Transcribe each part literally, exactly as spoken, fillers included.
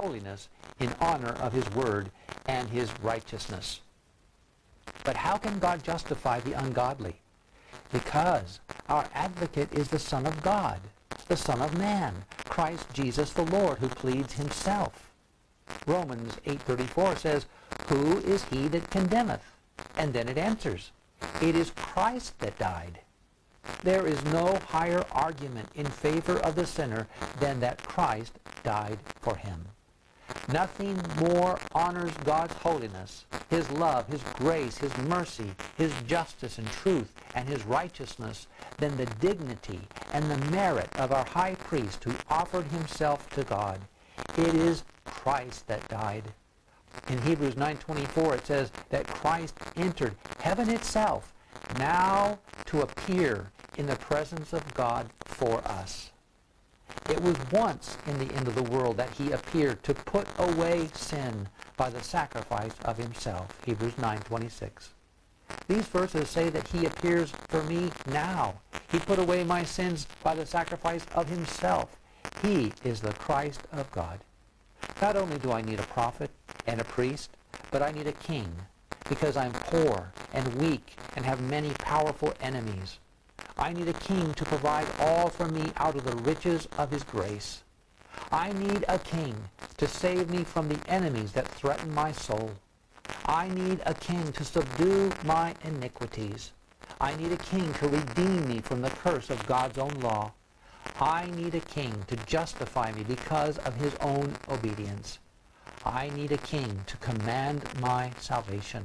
holiness in honor of his word and his righteousness. But how can God justify the ungodly? Because our advocate is the Son of God, the Son of Man, Christ Jesus the Lord, who pleads himself. Romans eight thirty-four says, "Who is he that condemneth?" And then it answers, "It is Christ that died." There is no higher argument in favor of the sinner than that Christ died for him. Nothing more honors God's holiness, his love, his grace, his mercy, his justice and truth, and his righteousness than the dignity and the merit of our high priest who offered himself to God. It is Christ that died. In Hebrews nine twenty-four it says that Christ entered heaven itself now to appear in the presence of God for us. It was once in the end of the world that he appeared to put away sin by the sacrifice of himself. Hebrews nine twenty-six. These verses say that he appears for me now. He put away my sins by the sacrifice of himself. He is the Christ of God. Not only do I need a prophet and a priest, but I need a king, because I'm poor and weak and have many powerful enemies. I need a king to provide all for me out of the riches of his grace. I need a king to save me from the enemies that threaten my soul. I need a king to subdue my iniquities. I need a king to redeem me from the curse of God's own law. I need a king to justify me because of his own obedience. I need a king to command my salvation.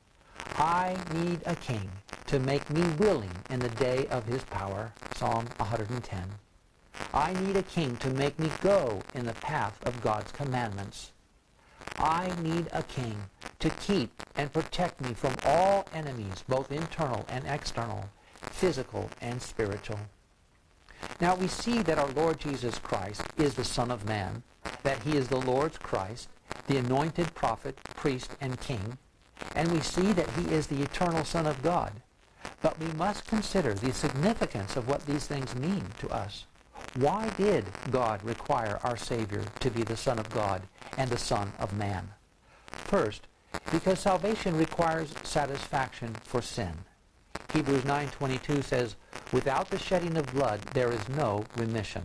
I need a king to make me willing in the day of his power. Psalm one hundred ten. I need a king to make me go in the path of God's commandments. I need a king to keep and protect me from all enemies, both internal and external, physical and spiritual. Now we see that our Lord Jesus Christ is the Son of Man, that he is the Lord's Christ, the anointed prophet, priest, and king, and we see that he is the eternal Son of God. But we must consider the significance of what these things mean to us. Why did God require our Savior to be the Son of God and the Son of Man? First, because salvation requires satisfaction for sin. Hebrews nine twenty-two says, "Without the shedding of blood there is no remission."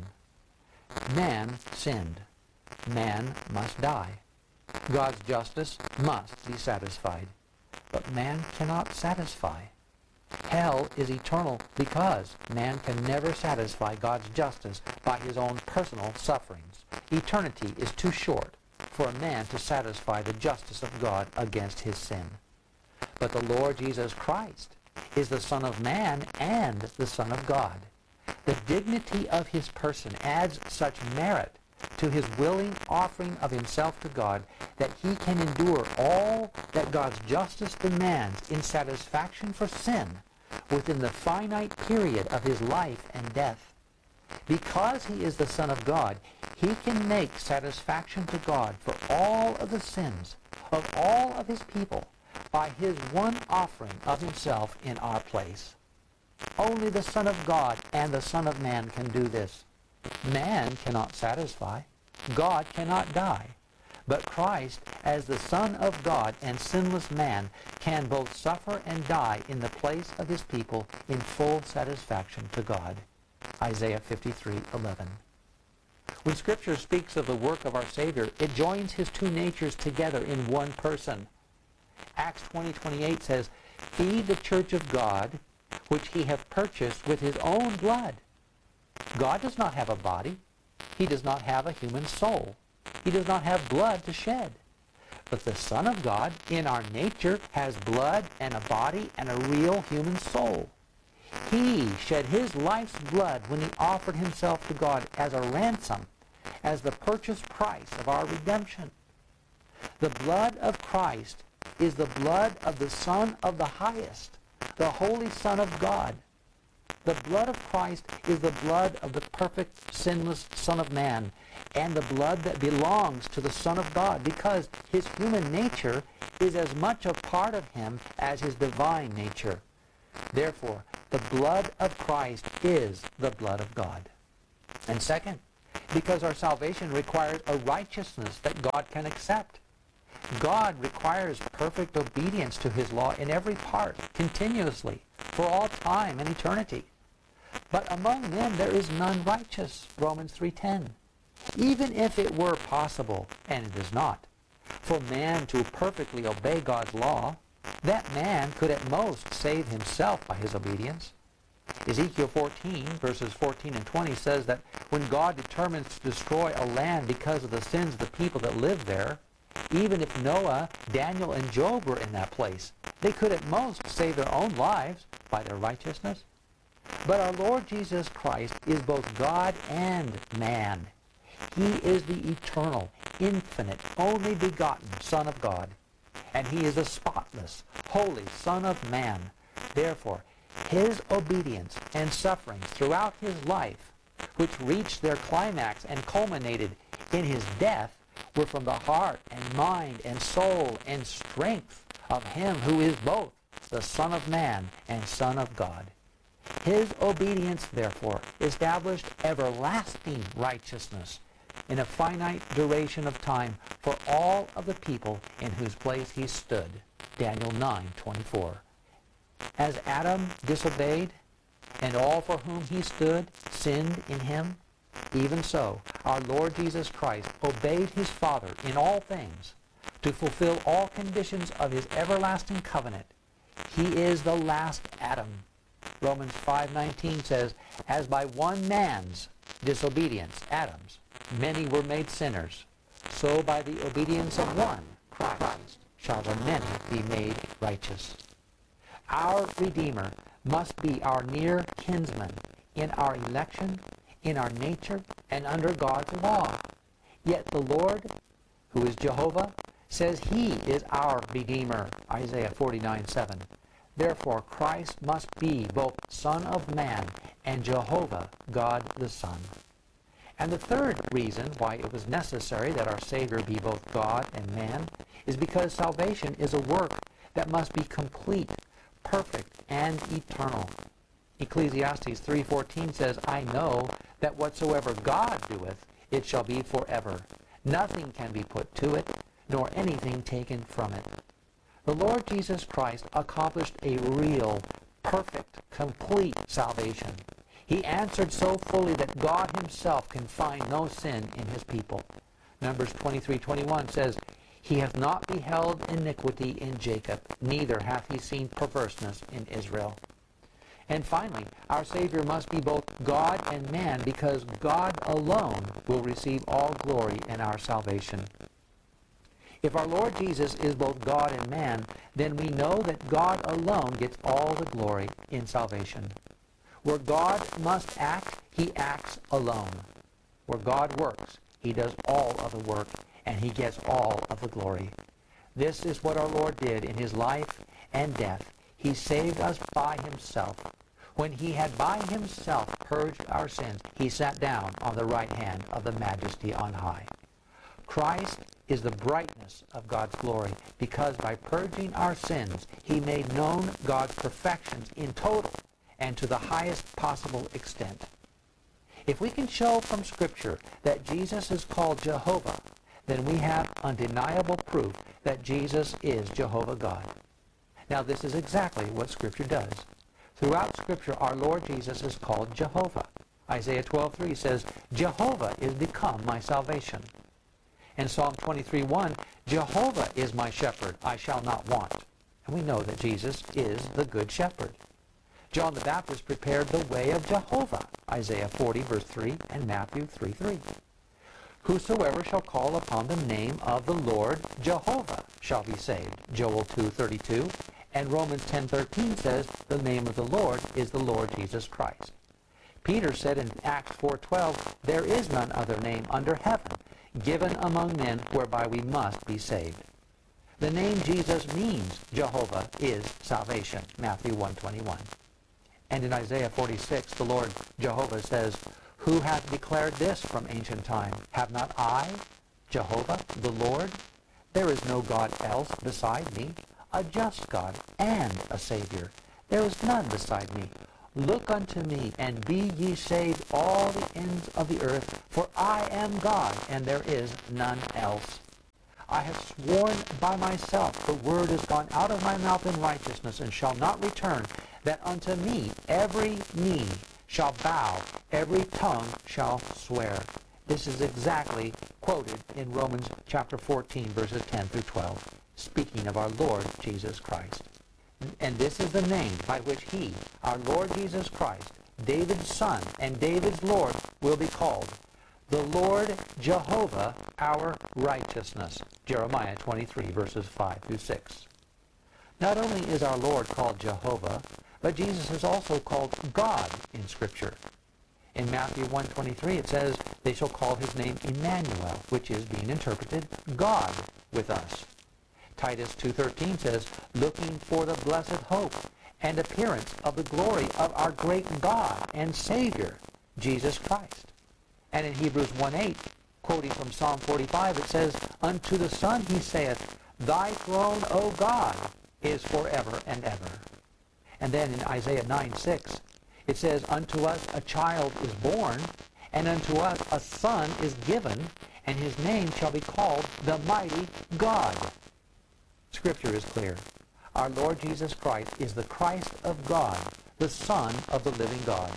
Man sinned. Man must die. God's justice must be satisfied. But man cannot satisfy. Hell is eternal because man can never satisfy God's justice by his own personal sufferings. Eternity is too short for a man to satisfy the justice of God against his sin. But the Lord Jesus Christ is the Son of Man and the Son of God. The dignity of his person adds such merit to his willing offering of himself to God that he can endure all that God's justice demands in satisfaction for sin within the finite period of his life and death. Because he is the Son of God, he can make satisfaction to God for all of the sins of all of his people by his one offering of himself in our place. Only the Son of God and the Son of Man can do this. Man cannot satisfy. God cannot die. But Christ, as the Son of God and sinless man, can both suffer and die in the place of his people in full satisfaction to God. Isaiah fifty-three eleven. When Scripture speaks of the work of our Savior, it joins his two natures together in one person. Acts twenty twenty-eight says, "Feed the church of God, which he hath purchased with his own blood." God does not have a body. He does not have a human soul. He does not have blood to shed. But the Son of God, in our nature, has blood and a body and a real human soul. He shed his life's blood when he offered himself to God as a ransom, as the purchase price of our redemption. The blood of Christ is the blood of the Son of the Highest, the Holy Son of God. The blood of Christ is the blood of the perfect, sinless Son of Man, and the blood that belongs to the Son of God, because his human nature is as much a part of him as his divine nature. Therefore, the blood of Christ is the blood of God. And second, because our salvation requires a righteousness that God can accept. God requires perfect obedience to his law in every part, continuously, for all time and eternity. But among men there is none righteous, Romans three ten. Even if it were possible, and it is not, for man to perfectly obey God's law, that man could at most save himself by his obedience. Ezekiel fourteen, verses fourteen and twenty says that when God determines to destroy a land because of the sins of the people that live there, even if Noah, Daniel, and Job were in that place, they could at most save their own lives by their righteousness. But our Lord Jesus Christ is both God and man. He is the eternal, infinite, only begotten Son of God. And he is the spotless, holy Son of man. Therefore, his obedience and sufferings throughout his life, which reached their climax and culminated in his death, were from the heart and mind and soul and strength of him who is both the Son of Man and Son of God. His obedience, therefore, established everlasting righteousness in a finite duration of time for all of the people in whose place he stood. Daniel nine twenty-four. As Adam disobeyed, and all for whom he stood sinned in him, even so our Lord Jesus Christ obeyed his Father in all things to fulfill all conditions of his everlasting covenant. He is the last Adam. Romans five nineteen says, as by one man's disobedience, Adam's, many were made sinners, so by the obedience of one, Christ, shall the many be made righteous. Our Redeemer must be our near kinsman in our election, in our nature, and under God's law. Yet the Lord, who is Jehovah, says he is our Redeemer, Isaiah forty-nine seven. Therefore Christ must be both Son of Man and Jehovah, God the Son. And the third reason why it was necessary that our Savior be both God and man is because salvation is a work that must be complete, perfect, and eternal. Ecclesiastes three fourteen says, I know that whatsoever God doeth, it shall be forever. Nothing can be put to it, nor anything taken from it. The Lord Jesus Christ accomplished a real, perfect, complete salvation. He answered so fully that God himself can find no sin in his people. Numbers twenty-three twenty-one says, He hath not beheld iniquity in Jacob, neither hath he seen perverseness in Israel. And finally, our Savior must be both God and man, because God alone will receive all glory in our salvation. If our Lord Jesus is both God and man, then we know that God alone gets all the glory in salvation. Where God must act, he acts alone. Where God works, he does all of the work, and he gets all of the glory. This is what our Lord did in his life and death. He saved us by himself. When he had by himself purged our sins, he sat down on the right hand of the Majesty on high. Christ is the brightness of God's glory, because by purging our sins, he made known God's perfections in total and to the highest possible extent. If we can show from Scripture that Jesus is called Jehovah, then we have undeniable proof that Jesus is Jehovah God. Now, this is exactly what Scripture does. Throughout Scripture, our Lord Jesus is called Jehovah. Isaiah twelve three says, Jehovah is become my salvation. And Psalm twenty-three one, Jehovah is my shepherd, I shall not want. And we know that Jesus is the good shepherd. John the Baptist prepared the way of Jehovah, Isaiah forty verse three and Matthew three three. Whosoever shall call upon the name of the Lord Jehovah shall be saved, Joel two thirty-two. And Romans ten thirteen says, the name of the Lord is the Lord Jesus Christ. Peter said in Acts four twelve, there is none other name under heaven given among men whereby we must be saved. The name Jesus means Jehovah is salvation, Matthew one twenty-one. And in Isaiah forty-six, the Lord Jehovah says, who hath declared this from ancient time? Have not I, Jehovah, the Lord? There is no God else beside me, a just God and a Savior. There is none beside me. Look unto me, and be ye saved, all the ends of the earth, for I am God, and there is none else. I have sworn by myself, the word is gone out of my mouth in righteousness, and shall not return, that unto me every knee shall bow, every tongue shall swear. This is exactly quoted in Romans chapter fourteen, verses ten through twelve, speaking of our Lord Jesus Christ. And this is the name by which he, our Lord Jesus Christ, David's son and David's Lord, will be called. The Lord Jehovah, our righteousness. Jeremiah twenty-three, verses five through six. Not only is our Lord called Jehovah, but Jesus is also called God in Scripture. In Matthew one twenty-three, it says, they shall call his name Emmanuel, which is being interpreted, God with us. Titus two thirteen says, looking for the blessed hope and appearance of the glory of our great God and Savior, Jesus Christ. And in Hebrews one eight, quoting from Psalm forty-five, it says, unto the Son he saith, thy throne, O God, is forever and ever. And then in Isaiah nine six, it says, unto us a child is born, and unto us a son is given, and his name shall be called the Mighty God. Scripture is clear. Our Lord Jesus Christ is the Christ of God, the Son of the living God.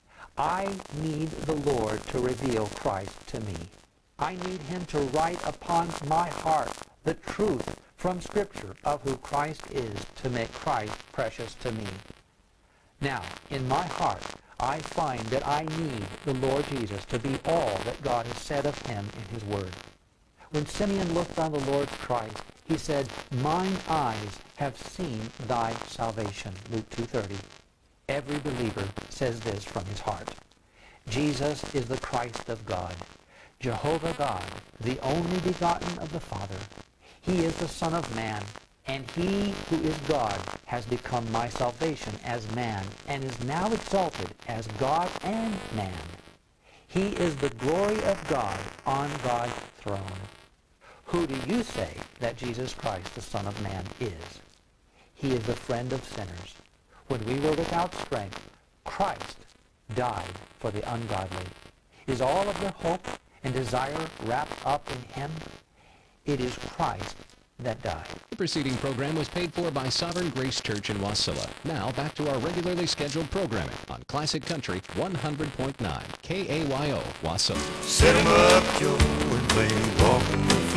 I need the Lord to reveal Christ to me. I need him to write upon my heart the truth from Scripture of who Christ is, to make Christ precious to me. Now, in my heart, I find that I need the Lord Jesus to be all that God has said of him in his word. When Simeon looked on the Lord Christ, he said, mine eyes have seen thy salvation, Luke two thirty. Every believer says this from his heart. Jesus is the Christ of God, Jehovah God, the only begotten of the Father. He is the Son of Man, and he who is God has become my salvation as man, and is now exalted as God and man. He is the glory of God on God's throne. Who do you say that Jesus Christ, the Son of Man, is? He is the friend of sinners. When we were without strength, Christ died for the ungodly. Is all of your hope and desire wrapped up in him? It is Christ that died. The preceding program was paid for by Sovereign Grace Church in Wasilla. Now back to our regularly scheduled programming on Classic Country one hundred point nine K A Y O Wasilla. Set 'em up, Joe, and play walking the floor.